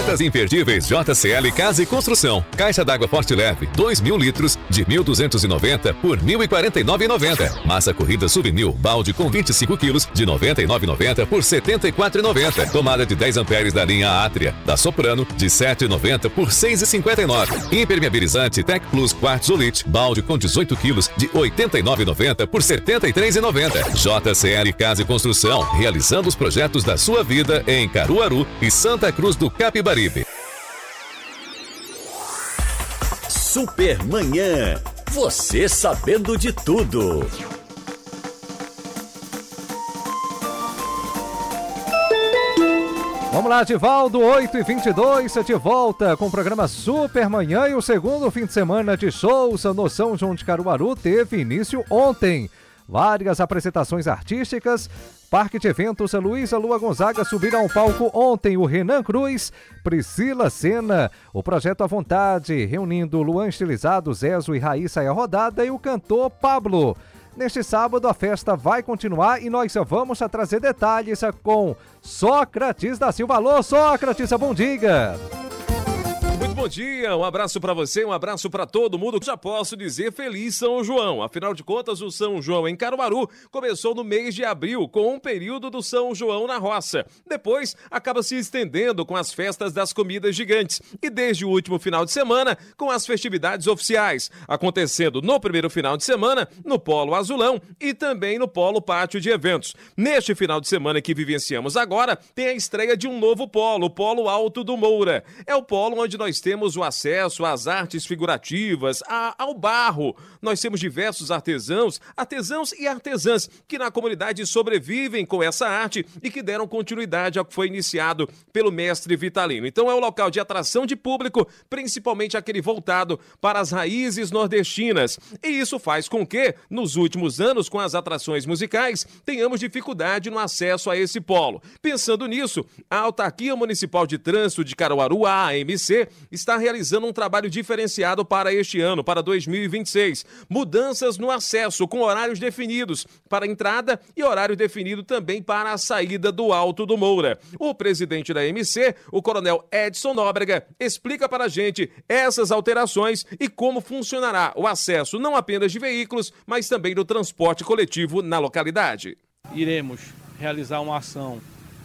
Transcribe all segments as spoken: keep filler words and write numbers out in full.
Ofertas imperdíveis J C L Casa e Construção. Caixa d'água Forte Leve, dois mil litros, de mil duzentos e noventa por mil e quarenta e nove reais e noventa centavos. Massa corrida Souvenir, balde com vinte e cinco quilos, de noventa e nove reais e noventa centavos por setenta e quatro reais e noventa centavos. Tomada de dez amperes da linha Atria, da Soprano, de sete reais e noventa centavos por seis reais e cinquenta e nove centavos. Impermeabilizante Tec Plus Quartzolite, balde com dezoito quilos, de oitenta e nove reais e noventa centavos por setenta e três reais e noventa centavos. J C L Casa e Construção, realizando os projetos da sua vida em Caruaru e Santa Cruz do Capibaribe. Supermanhã, você sabendo de tudo. Vamos lá, Divaldo, oito e vinte e dois, de volta com o programa Supermanhã, e o segundo fim de semana de shows no São João de Caruaru teve início ontem. Várias apresentações artísticas. Parque de Eventos Luísa Lua Gonzaga subiram ao palco ontem. O Renan Cruz, Priscila Sena, o Projeto à Vontade, reunindo Luan Estilizado, Zezo e Raíssa a rodada, e o cantor Pablo. Neste sábado a festa vai continuar e nós vamos trazer detalhes com Sócrates da Silva. Alô, Sócrates, bom dia! Muito bom dia, um abraço para você, um abraço para todo mundo. Já posso dizer feliz São João. Afinal de contas, o São João em Caruaru começou no mês de abril, com um período do São João na roça. Depois, acaba se estendendo com as festas das comidas gigantes. E desde o último final de semana, com as festividades oficiais, acontecendo no primeiro final de semana, no Polo Azulão e também no Polo Pátio de Eventos. Neste final de semana que vivenciamos agora, tem a estreia de um novo polo, o Polo Alto do Moura. É o polo onde nós temos o acesso às artes figurativas, a, ao barro. Nós temos diversos artesãos, artesãos e artesãs que na comunidade sobrevivem com essa arte e que deram continuidade ao que foi iniciado pelo mestre Vitalino. Então é um local de atração de público, principalmente aquele voltado para as raízes nordestinas. E isso faz com que, nos últimos anos, com as atrações musicais, tenhamos dificuldade no acesso a esse polo. Pensando nisso, a Autarquia Municipal de Trânsito de Caruaru, a A M C, está realizando um trabalho diferenciado para este ano, para dois mil e vinte e seis. Mudanças no acesso, com horários definidos para a entrada e horário definido também para a saída do Alto do Moura. O presidente da A M C, o coronel Edson Nóbrega, explica para a gente essas alterações e como funcionará o acesso não apenas de veículos, mas também do transporte coletivo na localidade. Iremos realizar uma ação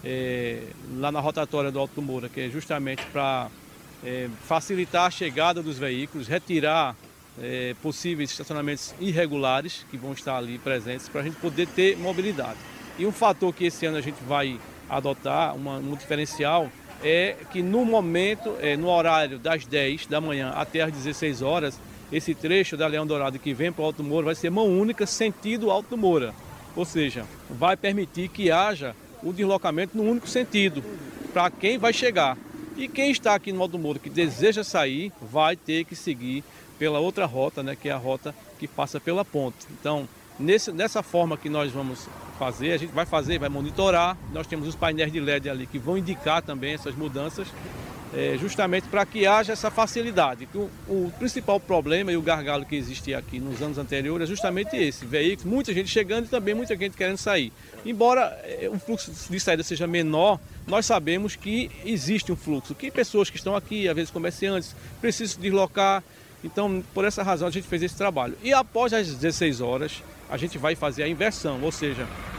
é, lá na rotatória do Alto do Moura, que é justamente para É, facilitar a chegada dos veículos, retirar é, possíveis estacionamentos irregulares que vão estar ali presentes para a gente poder ter mobilidade. E um fator que esse ano a gente vai adotar, uma, um diferencial, é que no momento, é, no horário das dez da manhã até as dezesseis horas, esse trecho da Leão Dourado que vem para o Alto do Moura vai ser mão única sentido Alto do Moura. Ou seja, vai permitir que haja o deslocamento no único sentido para quem vai chegar. E quem está aqui no Alto do Moura que deseja sair, vai ter que seguir pela outra rota, né, que é a rota que passa pela ponte. Então, nesse, nessa forma que nós vamos fazer, a gente vai fazer, vai monitorar. Nós temos os painéis de L E D ali que vão indicar também essas mudanças, é, justamente para que haja essa facilidade. O, o principal problema e o gargalo que existia aqui nos anos anteriores é justamente esse, veículos, muita gente chegando e também muita gente querendo sair. Embora é, o fluxo de saída seja menor, nós sabemos que existe um fluxo, que pessoas que estão aqui, às vezes comerciantes, precisam se deslocar. Então, por essa razão, a gente fez esse trabalho. E após as dezesseis horas, a gente vai fazer a inversão, ou seja,